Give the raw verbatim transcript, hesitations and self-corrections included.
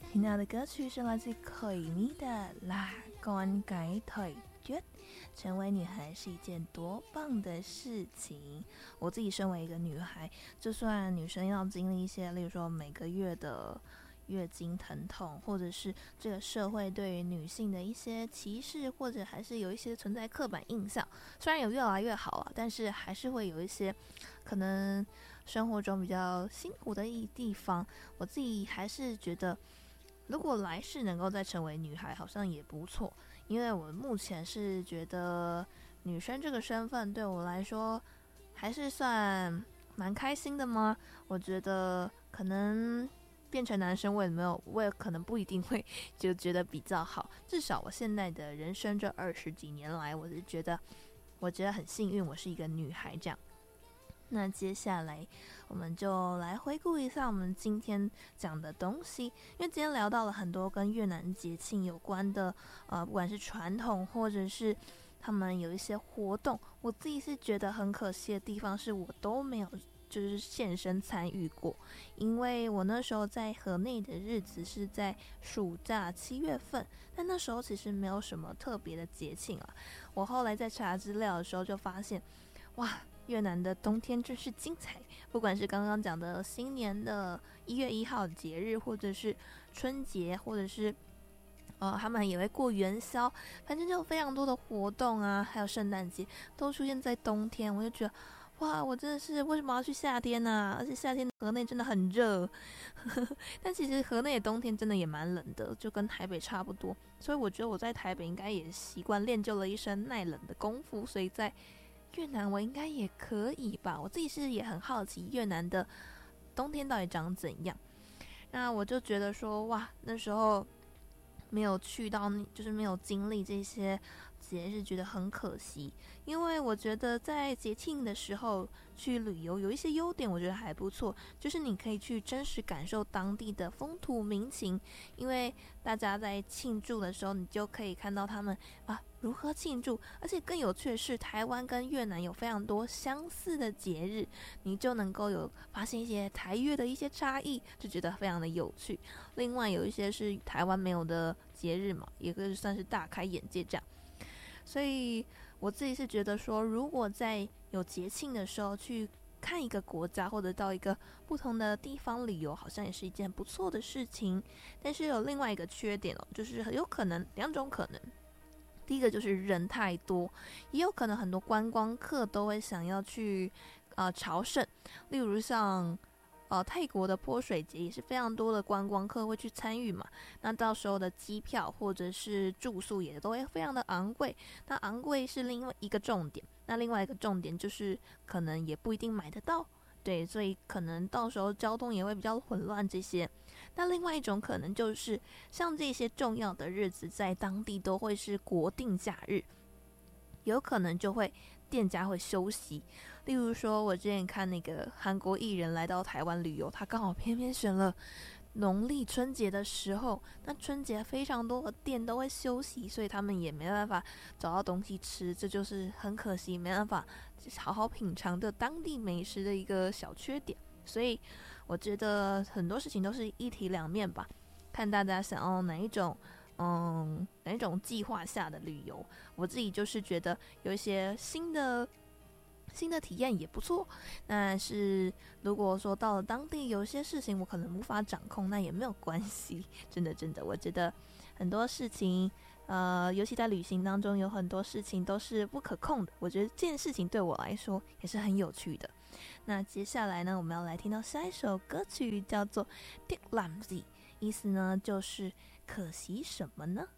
听到的歌曲是来自奎咪的《啦干改腿绝》。成为女孩是一件多棒的事情！我自己身为一个女孩，就算女生要经历一些，例如说每个月的月经疼痛，或者是这个社会对于女性的一些歧视，或者还是有一些存在刻板印象，虽然有越来越好啊，但是还是会有一些可能生活中比较辛苦的一地方。我自己还是觉得，如果来世能够再成为女孩，好像也不错。因为我目前是觉得女生这个身份对我来说还是算蛮开心的吗？我觉得可能变成男生我也没有，我也可能不一定会就觉得比较好。至少我现在的人生这二十几年来，我是觉得我觉得很幸运，我是一个女孩这样。那接下来我们就来回顾一下我们今天讲的东西，因为今天聊到了很多跟越南节庆有关的，呃，不管是传统或者是他们有一些活动，我自己是觉得很可惜的地方是我都没有就是现身参与过，因为我那时候在河内的日子是在暑假七月份，但那时候其实没有什么特别的节庆啊。我后来在查资料的时候就发现，哇！越南的冬天真是精彩，不管是刚刚讲的新年的一月一号节日，或者是春节，或者是呃他们也会过元宵，反正就有非常多的活动啊，还有圣诞节都出现在冬天，我就觉得哇，我真的是为什么要去夏天啊？而且夏天河内真的很热但其实河内的冬天真的也蛮冷的，就跟台北差不多，所以我觉得我在台北应该也习惯练就了一身耐冷的功夫，所以在越南我应该也可以吧，我自己是也很好奇越南的冬天到底长怎样。那我就觉得说，哇，那时候没有去到，就是没有经历这些节日，觉得很可惜。因为我觉得在节庆的时候去旅游有一些优点，我觉得还不错，就是你可以去真实感受当地的风土民情，因为大家在庆祝的时候，你就可以看到他们啊如何庆祝，而且更有趣的是，台湾跟越南有非常多相似的节日，你就能够有发现一些台越的一些差异，就觉得非常的有趣。另外有一些是台湾没有的节日嘛，也可以算是大开眼界这样。所以我自己是觉得说，如果在有节庆的时候去看一个国家或者到一个不同的地方旅游，好像也是一件不错的事情。但是有另外一个缺点哦，就是很有可能两种可能。第一个就是人太多，也有可能很多观光客都会想要去呃朝圣，例如像呃泰国的泼水节也是非常多的观光客会去参与嘛，那到时候的机票或者是住宿也都会非常的昂贵，那昂贵是另外一个重点，那另外一个重点就是可能也不一定买得到，对，所以可能到时候交通也会比较混乱这些。那另外一种可能就是像这些重要的日子在当地都会是国定假日，有可能就会店家会休息。例如说我之前看那个韩国艺人来到台湾旅游，他刚好偏偏选了农历春节的时候，那春节非常多的店都会休息，所以他们也没办法找到东西吃，这就是很可惜没办法好好品尝的当地美食的一个小缺点。所以我觉得很多事情都是一体两面吧，看大家想要哪一种嗯哪一种计划下的旅游。我自己就是觉得有一些新的新的体验也不错，但是如果说到了当地有些事情我可能无法掌控，那也没有关系。真的真的我觉得很多事情呃，尤其在旅行当中有很多事情都是不可控的，我觉得这件事情对我来说也是很有趣的。那接下来呢，我们要来听到下一首歌曲，叫做 Tiếc làm gì， 意思呢就是可惜什么呢。